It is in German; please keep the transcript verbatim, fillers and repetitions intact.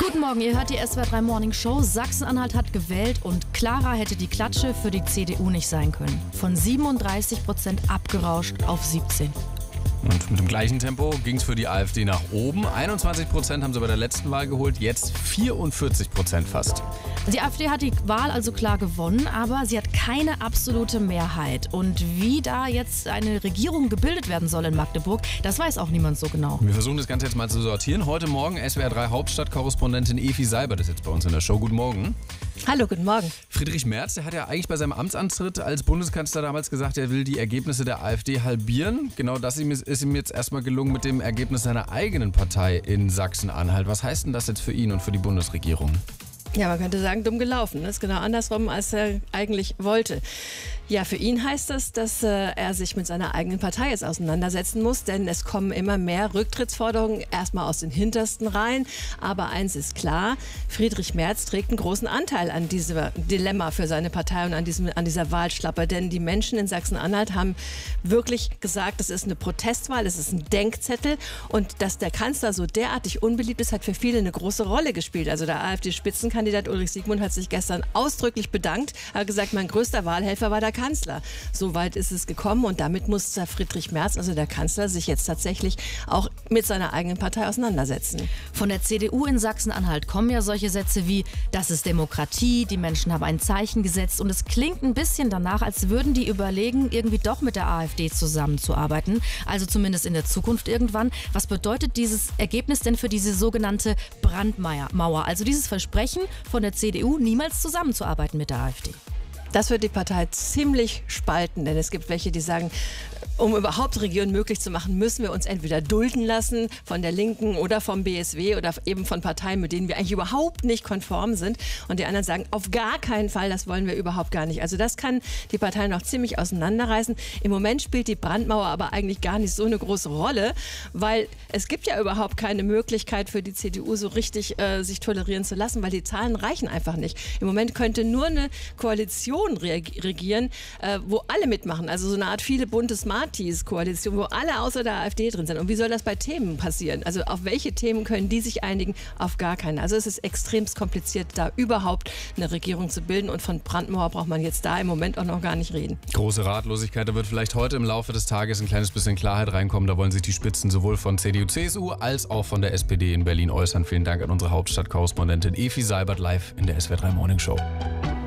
Guten Morgen, ihr hört die S W R drei Morning Show. Sachsen-Anhalt hat gewählt und klarer hätte die Klatsche für die C D U nicht sein können. Von siebenunddreißig Prozent abgerauscht auf siebzehn. Und mit dem gleichen Tempo ging es für die AfD nach oben. einundzwanzig Prozent haben sie bei der letzten Wahl geholt, jetzt vierundvierzig Prozent fast. Die AfD hat die Wahl also klar gewonnen, aber sie hat keine absolute Mehrheit. Und wie da jetzt eine Regierung gebildet werden soll in Magdeburg, das weiß auch niemand so genau. Wir versuchen das Ganze jetzt mal zu sortieren. Heute Morgen S W R drei Hauptstadtkorrespondentin Evi Seibert ist jetzt bei uns in der Show. Guten Morgen. Hallo, guten Morgen. Friedrich Merz, der hat ja eigentlich bei seinem Amtsantritt als Bundeskanzler damals gesagt, er will die Ergebnisse der AfD halbieren. Genau das ist ihm jetzt erstmal gelungen mit dem Ergebnis seiner eigenen Partei in Sachsen-Anhalt. Was heißt denn das jetzt für ihn und für die Bundesregierung? Ja, man könnte sagen, dumm gelaufen. Das ist genau andersrum, als er eigentlich wollte. Ja, für ihn heißt das, dass äh, er sich mit seiner eigenen Partei jetzt auseinandersetzen muss, denn es kommen immer mehr Rücktrittsforderungen, erstmal aus den hintersten Reihen. Aber eins ist klar, Friedrich Merz trägt einen großen Anteil an diesem Dilemma für seine Partei und an, diesem, an dieser Wahlschlappe. Denn die Menschen in Sachsen-Anhalt haben wirklich gesagt, es ist eine Protestwahl, es ist ein Denkzettel. Und dass der Kanzler so derartig unbeliebt ist, hat für viele eine große Rolle gespielt. Also der AfD-Spitzenkandidat Ulrich Siegmund hat sich gestern ausdrücklich bedankt. Er hat gesagt, mein größter Wahlhelfer war der Kanzler. So weit ist es gekommen und damit muss Friedrich Merz, also der Kanzler, sich jetzt tatsächlich auch mit seiner eigenen Partei auseinandersetzen. Von der C D U in Sachsen-Anhalt kommen ja solche Sätze wie, das ist Demokratie, die Menschen haben ein Zeichen gesetzt und es klingt ein bisschen danach, als würden die überlegen, irgendwie doch mit der AfD zusammenzuarbeiten, also zumindest in der Zukunft irgendwann. Was bedeutet dieses Ergebnis denn für diese sogenannte Brandmauer, also dieses Versprechen von der C D U, niemals zusammenzuarbeiten mit der AfD? Das wird die Partei ziemlich spalten, denn es gibt welche, die sagen, um überhaupt Regierungen möglich zu machen, müssen wir uns entweder dulden lassen von der Linken oder vom B S W oder eben von Parteien, mit denen wir eigentlich überhaupt nicht konform sind. Und die anderen sagen, auf gar keinen Fall, das wollen wir überhaupt gar nicht. Also das kann die Partei noch ziemlich auseinanderreißen. Im Moment spielt die Brandmauer aber eigentlich gar nicht so eine große Rolle, weil es gibt ja überhaupt keine Möglichkeit für die C D U so richtig äh, sich tolerieren zu lassen, weil die Zahlen reichen einfach nicht. Im Moment könnte nur eine Koalition regieren, äh, wo alle mitmachen. Also so eine Art viele bunte Smarties-Koalition, wo alle außer der AfD drin sind. Und wie soll das bei Themen passieren? Also auf welche Themen können die sich einigen? Auf gar keine. Also es ist extremst kompliziert, da überhaupt eine Regierung zu bilden. Und von Brandmauer braucht man jetzt da im Moment auch noch gar nicht reden. Große Ratlosigkeit. Da wird vielleicht heute im Laufe des Tages ein kleines bisschen Klarheit reinkommen. Da wollen sich die Spitzen sowohl von C D U, C S U als auch von der S P D in Berlin äußern. Vielen Dank an unsere Hauptstadtkorrespondentin Evi Seibert live in der S W R drei Morning Show.